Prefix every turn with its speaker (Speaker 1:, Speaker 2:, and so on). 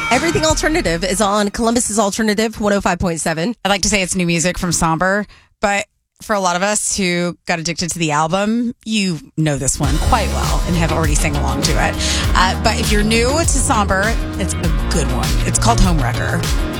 Speaker 1: Everything Alternative is on Columbus's Alternative 105.7.
Speaker 2: I'd like to say it's new music from Somber, but for a lot of us who got addicted to the album, you know this one quite well and have already sang along to it. But if you're new to Somber, it's a good one. It's called Homewrecker.